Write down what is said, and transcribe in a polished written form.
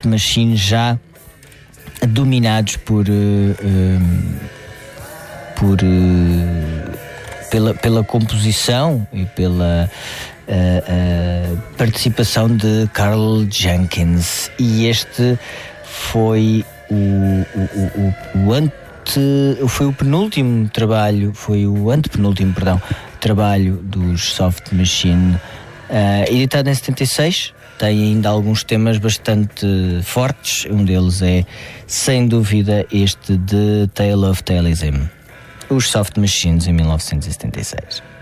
Machine já dominados pela composição e pela participação de Karl Jenkins, e este foi o penúltimo trabalho, foi o antepenúltimo, trabalho dos Soft Machine, editado em 76. Tem ainda alguns temas bastante fortes. Um deles é, sem dúvida, este de Tale of Taylism. Os Soft Machines, em 1976.